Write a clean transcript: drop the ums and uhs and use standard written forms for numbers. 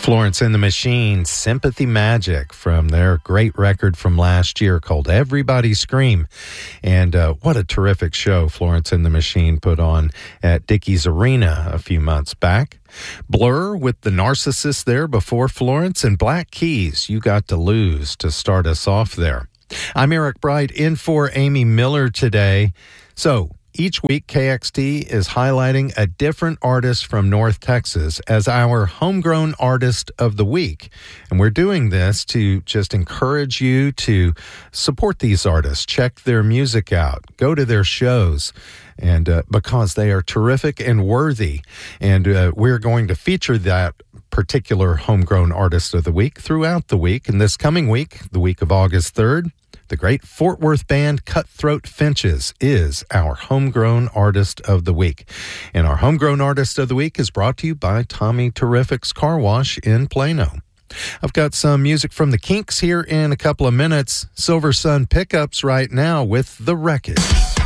Florence and the Machine, Sympathy Magic, from their great record from last year called Everybody Scream. And what a terrific show Florence and the Machine put on at Dickies Arena a few months back. Blur with The Narcissist there before Florence, and Black Keys, You Got to Lose, to start us off there. I'm Eric Bright, in for Amy Miller today. So, each week, KXT is highlighting a different artist from North Texas as our Homegrown Artist of the Week. And we're doing this to just encourage you to support these artists, check their music out, go to their shows, and because they are terrific and worthy. And we're going to feature that particular Homegrown Artist of the Week throughout the week. And this coming week, the week of August 3rd, the great Fort Worth band Cutthroat Finches is our Homegrown Artist of the Week. And our Homegrown Artist of the Week is brought to you by Tommy Terrific's Car Wash in Plano. I've got some music from the Kinks here in a couple of minutes. Silver Sun Pickups right now with The Wreckage.